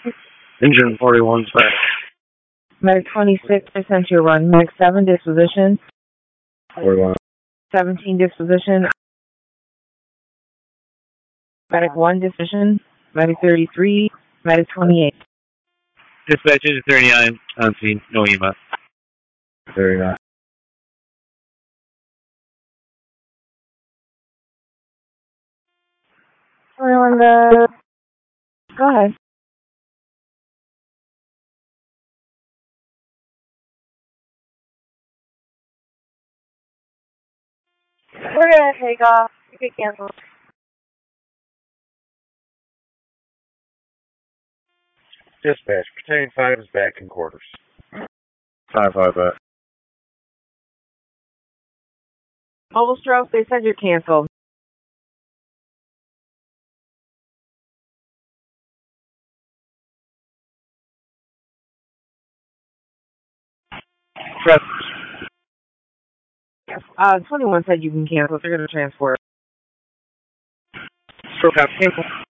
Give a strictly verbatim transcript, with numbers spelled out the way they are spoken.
Engine forty-one's back. Medic twenty-six, sent your run. Medic seven, disposition. forty-one. seventeen, disposition. Medic one, disposition. Medic thirty-three. Medic twenty-eight. Dispatch engine thirty-nine, on scene, no E M S. thirty-nine. twenty-one, the... Go ahead. We're gonna take off. You can cancel. Dispatch, Battalion five is back in quarters. five five back. Mobile stroke, they said you're canceled. Press. Uh, twenty-one said you can cancel. They're gonna transport. Stroke out, cancel.